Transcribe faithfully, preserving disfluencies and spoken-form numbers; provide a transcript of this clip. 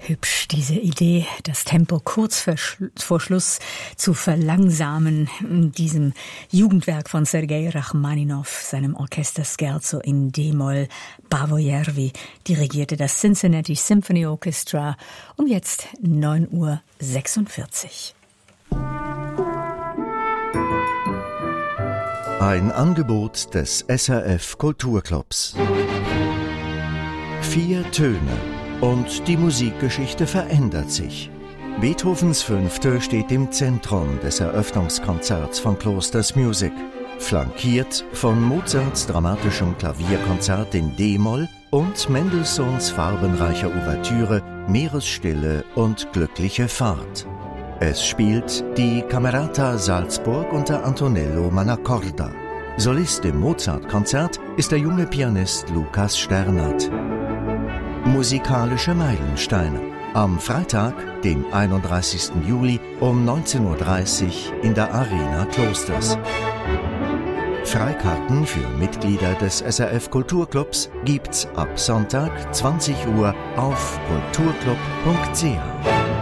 Hübsch, diese Idee, das Tempo kurz vor Schluss zu verlangsamen. In diesem Jugendwerk von Sergei Rachmaninow, seinem Orchester Scherzo in D-Moll. Paavo Järvi dirigierte das Cincinnati Symphony Orchestra um jetzt neun Uhr sechsundvierzig. Ein Angebot des S R F Kulturclubs. Vier Töne und die Musikgeschichte verändert sich. Beethovens Fünfte steht im Zentrum des Eröffnungskonzerts von Klosters Music, flankiert von Mozarts dramatischem Klavierkonzert in D-Moll und Mendelssohns farbenreicher Ouvertüre Meeresstille und glückliche Fahrt. Es spielt die Camerata Salzburg unter Antonello Mannacorda. Solist im Mozart-Konzert ist der junge Pianist Lukas Sternert. Musikalische Meilensteine. Am Freitag, dem einunddreißigsten Juli um neunzehn Uhr dreißig in der Arena Klosters. Freikarten für Mitglieder des S R F Kulturclubs gibt's ab Sonntag zwanzig Uhr auf kulturclub punkt c h.